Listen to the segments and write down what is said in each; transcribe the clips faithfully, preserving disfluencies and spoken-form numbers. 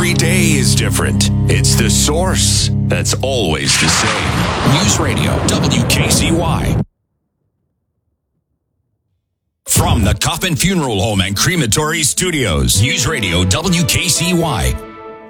Every day is different. It's the source that's always the same. News Radio W K C Y. From the Coffin Funeral Home and Crematory Studios, News Radio W K C Y.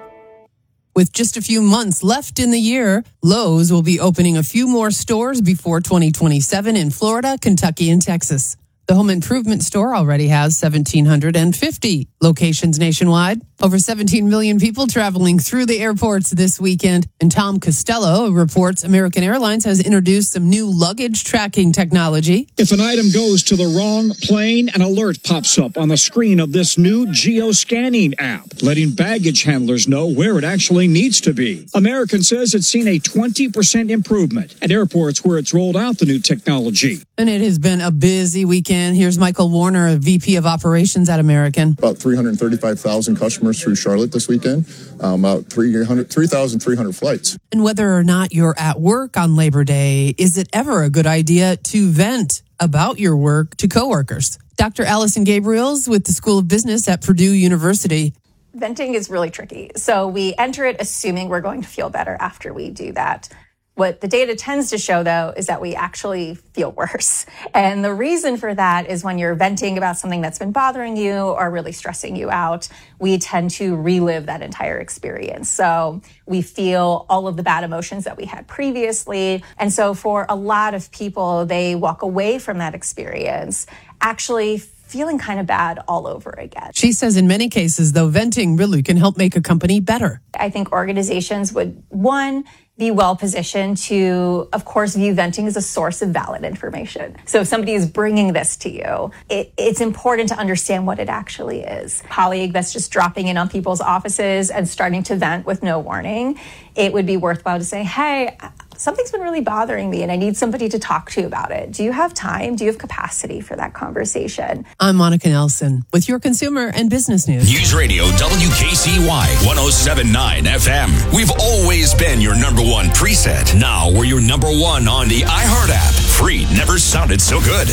With just a few months left in the year, Lowe's will be opening a few more stores before twenty twenty-seven in Florida, Kentucky, and Texas. The home improvement store already has one thousand seven hundred fifty locations nationwide. Over seventeen million people traveling through the airports this weekend. And Tom Costello reports American Airlines has introduced some new luggage tracking technology. If an item goes to the wrong plane, an alert pops up on the screen of this new geo-scanning app, letting baggage handlers know where it actually needs to be. American says it's seen a twenty percent improvement at airports where it's rolled out the new technology. And it has been a busy weekend. Here's Michael Warner, V P of Operations at American. About three hundred thirty-five thousand customers through Charlotte this weekend, um, about three thousand three hundred flights. And whether or not you're at work on Labor Day, is it ever a good idea to vent about your work to coworkers? Doctor Allison Gabriels with the School of Business at Purdue University. Venting is really tricky. So we enter it assuming we're going to feel better after we do that. What the data tends to show, though, is that we actually feel worse. And the reason for that is when you're venting about something that's been bothering you or really stressing you out, we tend to relive that entire experience. So we feel all of the bad emotions that we had previously. And so for a lot of people, they walk away from that experience actually feeling kind of bad all over again. She says in many cases, though, venting really can help make a company better. I think organizations would, one, be well positioned to, of course, view venting as a source of valid information. So if somebody is bringing this to you, it, it's important to understand what it actually is. A colleague that's just dropping in on people's offices and starting to vent with no warning, it would be worthwhile to say, hey, something's been really bothering me and I need somebody to talk to about it. Do you have time? Do you have capacity for that conversation? I'm Monica Nelson with your consumer and business news. News Radio W K C Y one oh seven point nine F M. We've always been your number one preset. Now we're your number one on the iHeart app. Free never sounded so good.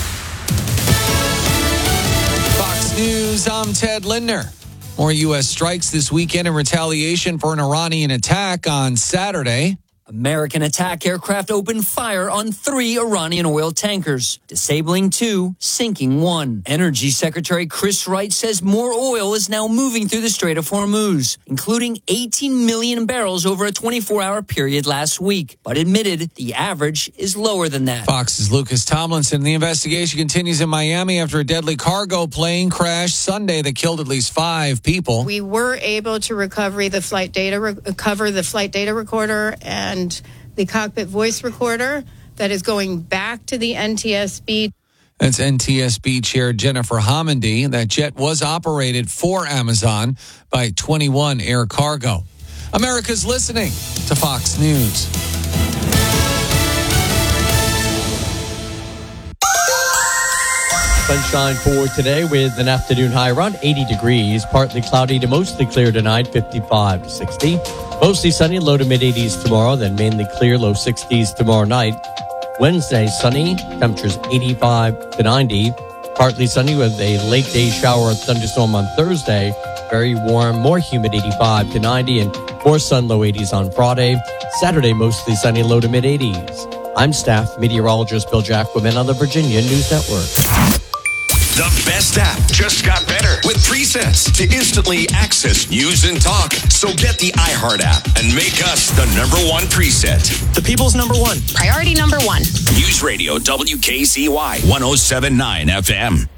Fox News, I'm Ted Lindner. More U S strikes this weekend in retaliation for an Iranian attack on Saturday. American attack aircraft opened fire on three Iranian oil tankers, disabling two, sinking one. Energy Secretary Chris Wright says more oil is now moving through the Strait of Hormuz, including eighteen million barrels over a twenty-four hour period last week, but admitted the average is lower than that. Fox's Lucas Tomlinson. The investigation continues in Miami after a deadly cargo plane crashed Sunday that killed at least five people. We were able to recover the flight data, recover the flight data recorder and and the cockpit voice recorder that is going back to the N T S B. That's N T S B Chair Jennifer Homendy. That jet was operated for Amazon by twenty-one Air Cargo. America's listening to Fox News. Sunshine for today with an afternoon high around eighty degrees. Partly cloudy to mostly clear tonight, fifty-five to sixty. Mostly sunny, low to mid-eighties tomorrow, then mainly clear, low sixties tomorrow night. Wednesday, sunny, temperatures eighty-five to ninety. Partly sunny with a late day shower or thunderstorm on Thursday. Very warm, more humid, eighty-five to ninety, and more sun, low eighties on Friday. Saturday, mostly sunny, low to mid-eighties. I'm staff meteorologist Bill Jacquemin on the Virginia News Network. The best app just got better with presets to instantly access news and talk. So get the iHeart app and make us the number one preset. The people's number one. Priority number one. News Radio W K C Y one oh seven point nine F M.